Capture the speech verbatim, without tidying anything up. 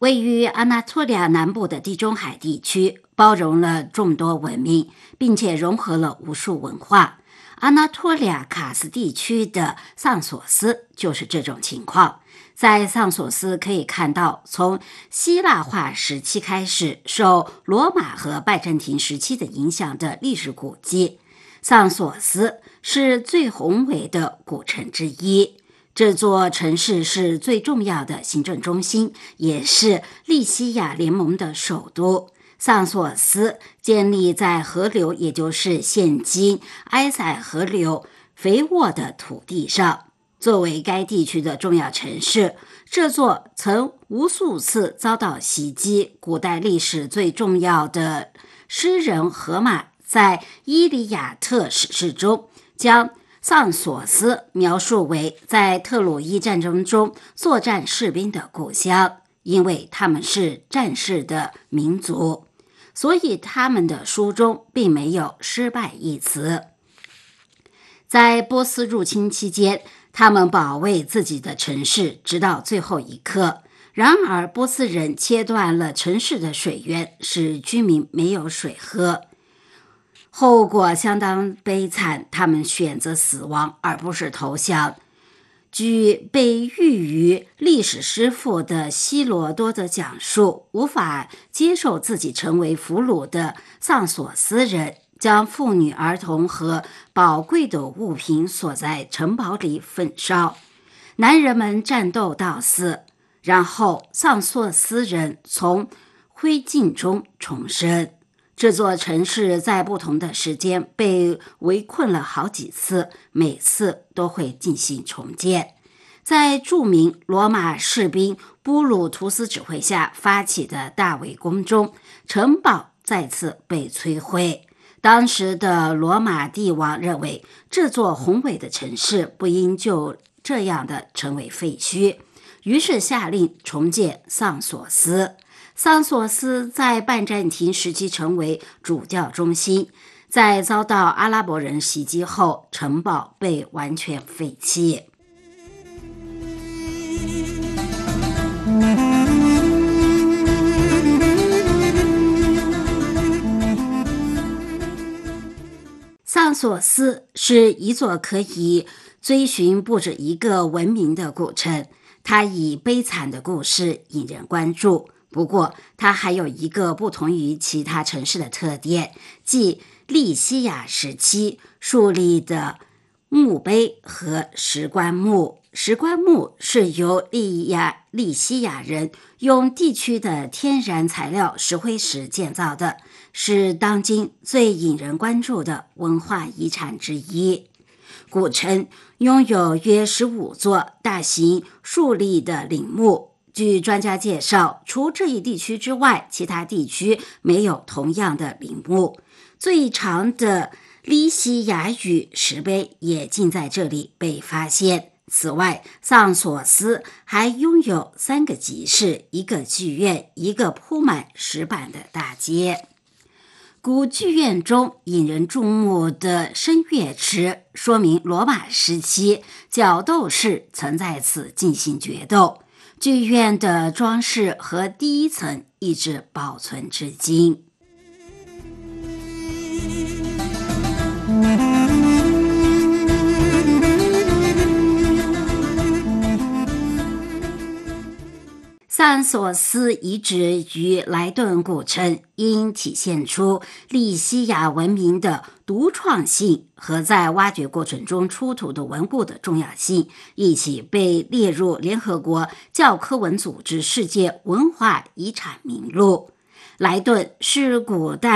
位于安纳托利亚南部的地中海地区，包容了众多文明，并且融合了无数文化。安纳托利亚卡斯地区的桑索斯就是这种情况。在桑索斯可以看到，从希腊化时期开始，受罗马和拜占庭时期的影响的历史古迹。桑索斯是最宏伟的古城之一。这座城市是最重要的行政中心，也是利西亚联盟的首都。桑索斯建立在河流，也就是现今埃塞河流肥沃的土地上。作为该地区的重要城市，这座曾无数次遭到袭击。古代历史最重要的诗人荷马在《伊利亚特》史诗中将桑索斯描述为在特洛伊战争中作战士兵的故乡，因为他们是战士的民族，所以他们的书中并没有失败一词。在波斯入侵期间，他们保卫自己的城市直到最后一刻。然而波斯人切断了城市的水源，使居民没有水喝，后果相当悲惨，他们选择死亡而不是投降。据被誉于历史师傅的希罗多的讲述，无法接受自己成为俘虏的桑索斯人将妇女、儿童和宝贵的物品锁在城堡里焚烧，男人们战斗到死，然后桑索斯人从灰烬中重生。这座城市在不同的时间被围困了好几次，每次都会进行重建。在著名罗马士兵布鲁图斯指挥下发起的大围攻中，城堡再次被摧毁。当时的罗马帝王认为这座宏伟的城市不应就这样的成为废墟，于是下令重建桑索斯。桑索斯在拜占庭时期成为主教中心，在遭到阿拉伯人袭击后，城堡被完全废弃。桑索斯是一座可以追寻不止一个文明的古城，它以悲惨的故事引人关注。不过，它还有一个不同于其他城市的特点，即利西亚时期树立的墓碑和石棺木。石棺木是由利亚利西亚人用地区的天然材料石灰石建造的，是当今最引人关注的文化遗产之一。古城拥有约十五座大型竖立的陵墓。据专家介绍，除这一地区之外，其他地区没有同样的陵墓。最长的利西亚语石碑也尽在这里被发现。此外，桑索斯还拥有三个集市、一个剧院、一个铺满石板的大街。古剧院中引人注目的声乐池，说明罗马时期角斗士曾在此进行决斗。剧院的装饰和第一层一直保存至今。桑索斯遗址与莱顿古城应体现出利西亚文明的独创性和在挖掘过程中出土的文物的重要性，一起被列入联合国教科文组织世界文化遗产名录。莱顿是古代